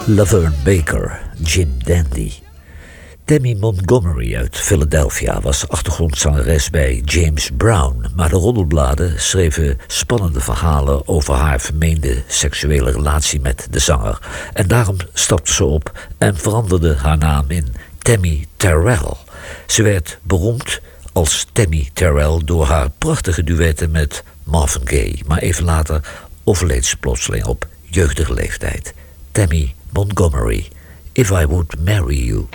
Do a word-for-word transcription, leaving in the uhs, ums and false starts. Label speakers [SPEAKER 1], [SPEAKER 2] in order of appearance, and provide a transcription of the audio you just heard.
[SPEAKER 1] Laverne Baker, Jim Dandy. Tammy Montgomery uit Philadelphia was achtergrondzangeres bij James Brown, maar de roddelbladen schreven spannende verhalen over haar vermeende seksuele relatie met de zanger. En daarom stapte ze op en veranderde haar naam in Tammy Terrell. Ze werd beroemd als Tammy Terrell door haar prachtige duetten met Marvin Gaye, maar even later overleed ze plotseling op jeugdige leeftijd. Tammy Montgomery, If I Would Marry You.